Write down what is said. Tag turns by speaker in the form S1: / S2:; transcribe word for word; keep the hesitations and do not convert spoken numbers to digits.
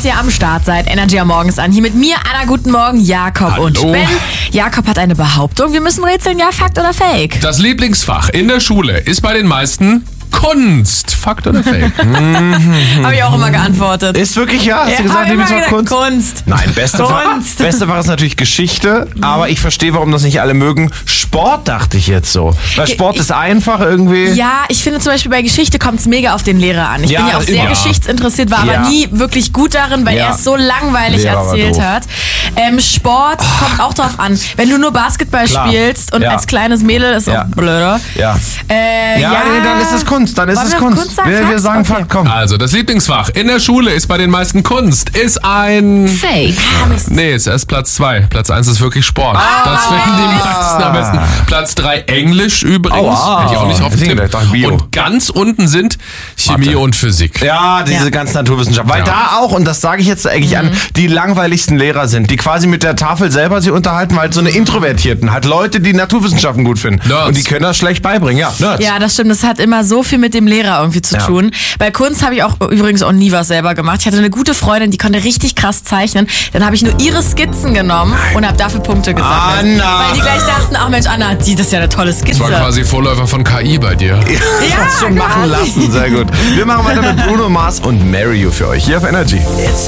S1: dass ihr am Start seid. Energy am Morgens an. Hier mit mir, Anna, guten Morgen, Jakob
S2: Hallo.
S1: und Ben. Jakob hat eine Behauptung. Wir müssen rätseln, ja, Fakt oder Fake?
S2: Das Lieblingsfach in der Schule ist bei den meisten Kunst. Fakt oder Fake?
S1: Habe ich auch immer geantwortet.
S3: Ist wirklich, ja, hast
S1: Ja,
S3: du gesagt,
S1: hab ich
S3: Lieblingsfach
S1: immer
S3: Kunst?
S1: gesagt, Kunst.
S3: Nein, beste Fach,
S1: Kunst.
S3: beste Fach ist natürlich Geschichte, aber ich verstehe, warum das nicht alle mögen. Sport dachte ich jetzt so. Weil Sport
S1: ich-
S3: ist einfach irgendwie.
S1: Ja, ich finde zum Beispiel bei Geschichte kommt es mega auf den Lehrer an. Ich
S3: Ja,
S1: bin ja auch sehr
S3: immer.
S1: geschichtsinteressiert, war
S3: Ja.
S1: aber nie wirklich gut darin, weil
S3: Ja.
S1: er es so langweilig
S3: Lehrer war
S1: erzählt
S3: doof.
S1: hat. Ähm, Sport kommt auch drauf an. Wenn du nur Basketball
S3: Klar.
S1: spielst und
S3: Ja.
S1: als kleines Mädel ist
S3: Ja.
S1: auch blöder.
S3: Ja.
S1: Äh,
S3: Ja,
S1: ja,
S3: nee, dann ist es Kunst, dann ist
S1: Wollen
S3: es
S1: wir
S3: Kunst.
S1: Kunst sagen?
S3: wir, wir
S1: Fakt?
S3: sagen
S1: Okay.
S3: Fakt, komm.
S2: Also, das Lieblingsfach in der Schule ist bei den meisten Kunst. Ist ein...
S1: Fake. Ah, Mist.
S2: Nee, ist erst Platz zwei. Platz eins ist wirklich Sport. Das finden die meisten am besten. Platz drei Englisch übrigens.
S3: Aua.
S2: Hätte ich auch nicht auf dem
S3: Deswegen,
S2: Tipp.
S3: ich dachte Bio.
S2: Und ganz unten sind Chemie
S3: Mathe.
S2: und Physik.
S3: Ja, diese
S1: Ja.
S3: ganzen Naturwissenschaften. Weil
S2: Ja.
S3: da auch, und das sage ich jetzt eigentlich an, die langweiligsten Lehrer sind, die quasi mit der Tafel selber sich unterhalten, weil halt so eine Introvertierten, halt Leute, die Naturwissenschaften gut finden.
S2: Nerds.
S3: Und die können das schlecht beibringen. Ja, Nerds.
S1: Ja, das stimmt. Das hat immer so viel mit dem Lehrer irgendwie zu
S3: Ja.
S1: tun. Bei Kunst habe ich auch übrigens auch nie was selber gemacht. Ich hatte eine gute Freundin, die konnte richtig krass zeichnen. Dann habe ich nur ihre Skizzen genommen und habe dafür Punkte gesammelt.
S3: Anna.
S1: Weil die gleich dachten, ach Mensch, Anna, die, das ist ja eine tolle Skizze.
S2: Das war quasi Vorläufer von K I bei dir.
S3: Ja, hast schon machen
S1: quasi.
S3: lassen. Sehr gut. Wir machen weiter mit Bruno Mars und Marry You für euch hier auf Energy.